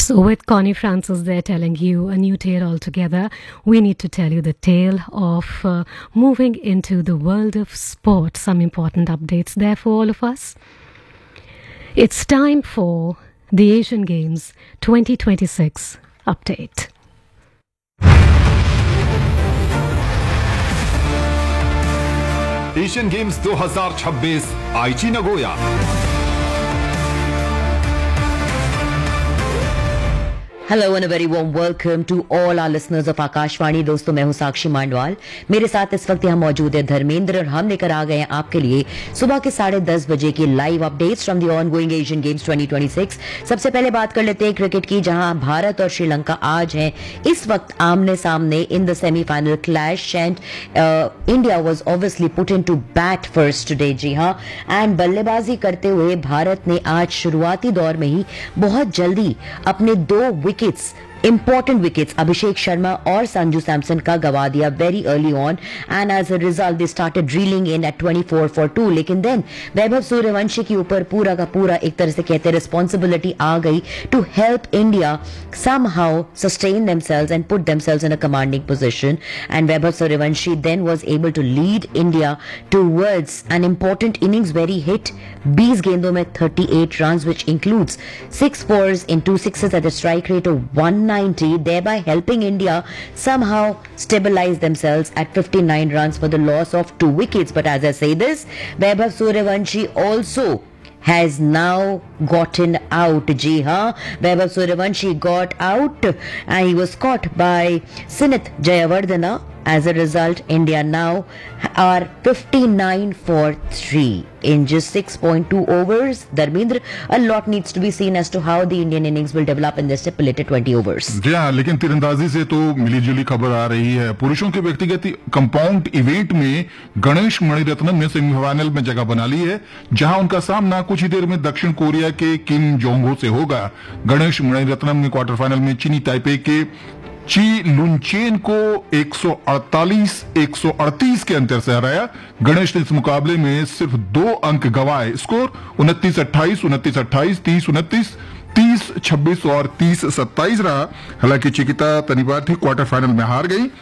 So, with Connie Francis there telling you a new tale altogether, we need to tell you the tale of moving into the world of sport. Some important updates there for all of us. It's time for the Asian Games 2026 update. Asian games 2026 आईची Nagoya. Hello and very warm welcome to all our listeners of Akashvani. दोस्तों, मैं हूं साक्षी मांडवाल। मेरे साथ इस वक्त यहां मौजूद है धर्मेंद्र और हम लेकर आ गए हैं आपके लिए सुबह के 10:30 बजे की live updates from the ongoing Asian games 2026। सबसे पहले बात कर लेते हैं क्रिकेट की, जहां भारत और श्रीलंका आज हैं इस वक्त आमने सामने in the semifinal clash and India was obviously put into bat first today. जी हां, एंड बल्लेबाजी करते हुए भारत ने आज शुरुआती दौर में ही बहुत जल्दी अपने 2 wickets, important wickets, Abhishek Sharma और संजू सैमसन का गवा दिया very early on, and as a result they started railing in eight 24 for 2। लेकिन देन वैभव सूर्यवंशी के ऊपर पूरा का पूरा एक तरह से कहते हैं रिस्पॉन्सिबिलिटी आ गई to help India somehow sustain themselves and put themselves in a commanding position, and Vaibhav Suryavanshi then was able to lead India towards an important innings where he hit 20 गेंदों में 38 runs, which includes 6 fours and 2 sixes at a strike rate of 190, thereby helping India somehow stabilize themselves at 59 runs for the loss of 2 wickets. But as I say this, Vaibhav Suryavanshi also has now gotten out. Ji haan, Vaibhav Suryavanshi got out and he was caught by Sinith Jayawardena. As a result, India now are 59 for 3 in just 6.2 overs. Dharmendra, a lot needs to be seen as to how the Indian innings will develop in the stipulated 20 overs. जी हाँ, लेकिन तीरंदाजी से तो मिलीजुली खबर आ रही है। पुरुषों के व्यक्तिगत कंपाउंड इवेंट में गणेश मणिरत्नम ने सेमीफाइनल में जगह बना ली है, जहां उनका सामना कुछ ही देर में दक्षिण कोरिया के किम जोंग हो से होगा। गणेश मणिरत्नम ने क्वार्टर फाइनल में चीनी ताइपे के ची लुनचेन को 138 के अंतर से हराया। गणेश ने इस मुकाबले में सिर्फ 2 अंक गंवाए। स्कोर 29-28, 29-28, 30-29, 30-26 और 30-27 रहा। हालांकि चिकिता तनिबाती क्वार्टर फाइनल में हार गई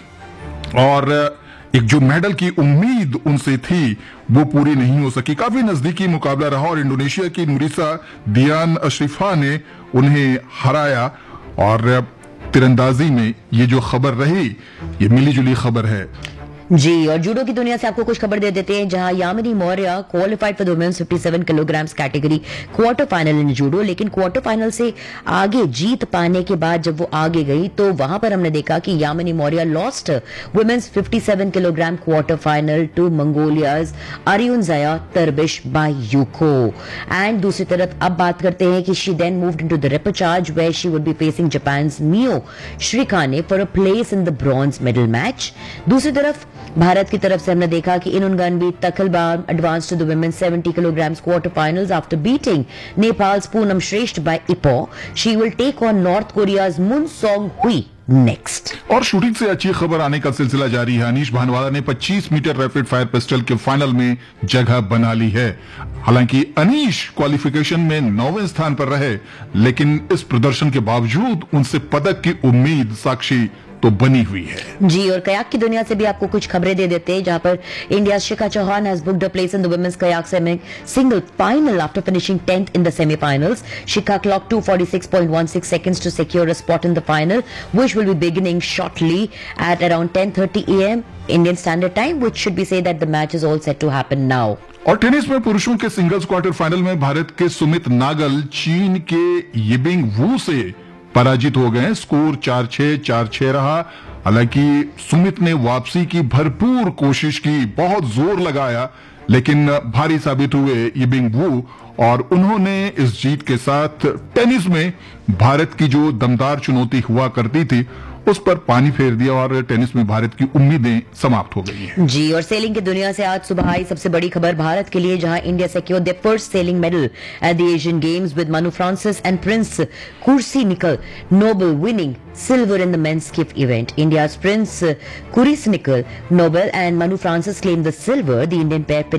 और एक जो मेडल की उम्मीद उनसे थी वो पूरी नहीं हो सकी। काफी नजदीकी मुकाबला रहा और इंडोनेशिया की नुरिसा दियान अशरिफा ने उन्हें हराया। और तीरंदाजी में ये जो खबर रही, ये मिलीजुली खबर है। जी, और जूडो की दुनिया से आपको कुछ खबर दे देते हैं, जहां Yamini Maurya qualified for the women's 57 kilograms category quarter final in judo. लेकिन क्वार्टर फाइनल से आगे जीत पाने के बाद जब वो आगे गई तो वहां पर हमने देखा कि Yamini Maurya lost women's 57 kilogram quarter final to मंगोलियाज अरियुनजाया तरबिश bye UCO. And दूसरी तरफ अब बात करते हैं कि she then moved into the repechage where she would be facing Japan's मियो श्रीकाने for a place in the bronze medal match. दूसरी तरफ भारत की तरफ से हमने देखा कि इनुनगनवी तखलबा advance to the women 70 kilograms quarter finals after beating Nepals Poonam श्रेष्ठ bye Ipoh. She will take on north Korea's मुन सोंग हुई नेक्स्ट। और शूटिंग से अच्छी खबर आने का सिलसिला जारी है। अनीश भानवाला ने 25 मीटर रैपिड फायर पिस्टल के फाइनल में जगह बना ली है। हालांकि अनीश क्वालिफिकेशन में 9वें स्थान पर रहे, लेकिन इस प्रदर्शन के बावजूद उनसे पदक की उम्मीद साक्षी तो बनी हुई है। जी, और कयाक की दुनिया से भी आपको कुछ खबरें दे देते हैं, जहां पर India Shikha Chauhan has booked a place in the women's kayak single final after finishing 10th in the semi-finals. Shikha clocked 246.16 seconds to secure a spot in the final, which will be beginning shortly at around 10:30 a.m. Indian Standard Time, which should be say that the match is all set to happen now. और tennis में पुरुषों के singles quarter final में भारत के सुमित नागल चीन के यिबिंग वू से पराजित हो गए। स्कोर 4-6, 4-6 रहा। हालांकि सुमित ने वापसी की भरपूर कोशिश की, बहुत जोर लगाया, लेकिन भारी साबित हुए यिबिंग वू और उन्होंने इस जीत के साथ टेनिस में भारत की जो दमदार चुनौती हुआ करती थी उस पर पानी फेर दिया और टेनिस में भारत की उम्मीदें समाप्त हो गई हैं। जी, और सेलिंग की दुनिया से आज सुबह आई सबसे बड़ी खबर भारत के लिए, जहां India secured there first selling medal at the Asian games with Manu Francis and Prince कुर्सिनिकल Nobel winning silver in the men's skiff event. India's Prince Kurisnikal Nobel and Manu Francis claimed the silver. The Indian pair